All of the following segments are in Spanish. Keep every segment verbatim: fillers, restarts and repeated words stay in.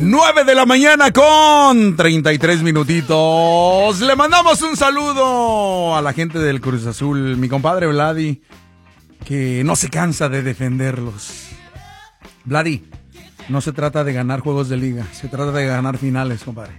nueve de la mañana con treinta y tres minutitos. Le mandamos un saludo a la gente del Cruz Azul, mi compadre Vladi, que no se cansa de defenderlos. Vladi, no se trata de ganar juegos de liga, se trata de ganar finales, compadre.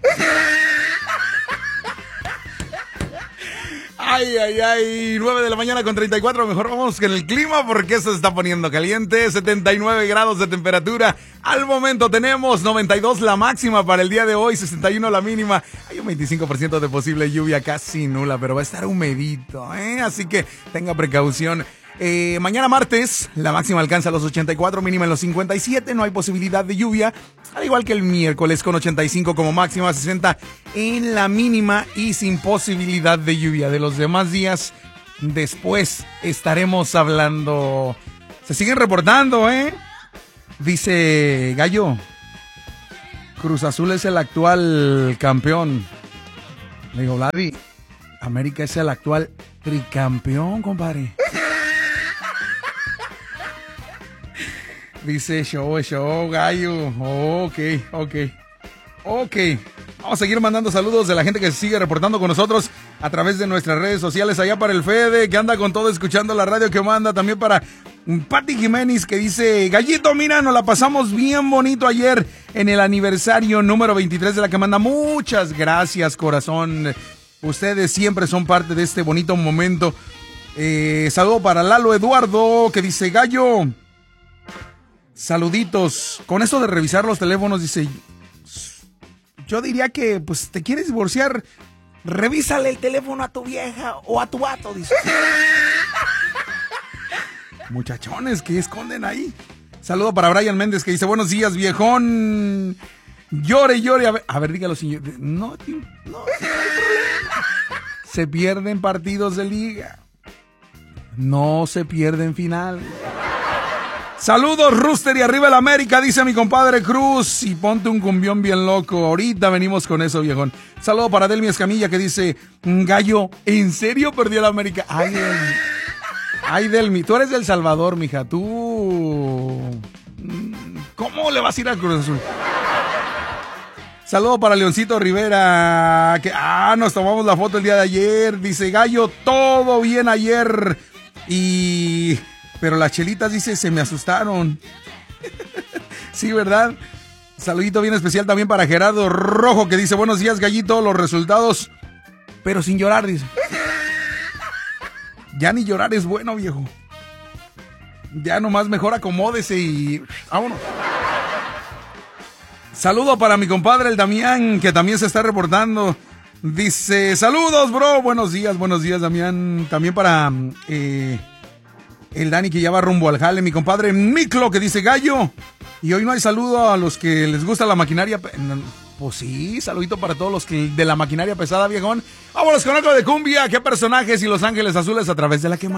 Ay, ay, ay, nueve de la mañana con treinta y cuatro, mejor vamos con el clima porque se está poniendo caliente, setenta y nueve grados de temperatura, al momento tenemos noventa y dos la máxima para el día de hoy, sesenta y uno la mínima, hay un veinticinco por ciento de posible lluvia, casi nula, pero va a estar humedito, ¿eh? Así que tenga precaución. Eh, mañana martes, la máxima alcanza los ochenta y cuatro, mínima en los cincuenta y siete, no hay posibilidad de lluvia, al igual que el miércoles con ochenta y cinco como máxima, sesenta en la mínima y sin posibilidad de lluvia. De los demás días, después estaremos hablando. Se siguen reportando, ¿eh? Dice Gallo, Cruz Azul es el actual campeón. Le digo, Vladi, América es el actual tricampeón, compadre. Dice show, show, Gallo. Oh, ok, ok. Ok. Vamos a seguir mandando saludos de la gente que se sigue reportando con nosotros a través de nuestras redes sociales. Allá para el Fede, que anda con todo escuchando la radio que manda. También para Pati Jiménez, que dice, Gallito, mira, nos la pasamos bien bonito ayer en el aniversario número veintitrés de la que manda. Muchas gracias, corazón. Ustedes siempre son parte de este bonito momento. Eh, saludo para Lalo Eduardo, que dice, Gallo, saluditos. Con eso de revisar los teléfonos, dice, yo diría que, pues, te quieres divorciar, revísale el teléfono a tu vieja o a tu vato, dice. Muchachones que esconden ahí. Saludo para Brian Méndez, que dice, buenos días, viejón. Llore, llore. A ver, a ver dígalo, señor. No, no, no hay problema. Se pierden partidos de liga. No se pierden final. Saludos, Rooster, y arriba el América, dice mi compadre Cruz, y ponte un cumbión bien loco, ahorita venimos con eso, viejón. Saludo para Delmi Escamilla, que dice, Gallo, ¿en serio perdió el América? Ay, Delmi, ay, Delmi, tú eres del Salvador, mija, tú, ¿cómo le vas a ir al Cruz Azul? Saludo para Leoncito Rivera, que, ah, nos tomamos la foto el día de ayer, dice, Gallo, todo bien ayer, y... pero las chelitas, dice, se me asustaron. Sí, ¿verdad? Saludito bien especial también para Gerardo Rojo, que dice, buenos días, Gallito, los resultados, pero sin llorar, dice. Ya ni llorar es bueno, viejo. Ya nomás mejor acomódese y vámonos. Saludo para mi compadre el Damián, que también se está reportando. Dice, saludos, bro, buenos días, buenos días, Damián. También para... Eh, el Dani, que ya va rumbo al jale, mi compadre Miclo, que dice, Gallo, y hoy no hay saludo a los que les gusta la maquinaria. Pues sí, saludito para todos los que de la maquinaria pesada, viejón. Vámonos con algo de cumbia, qué personajes y Los Ángeles Azules a través de la que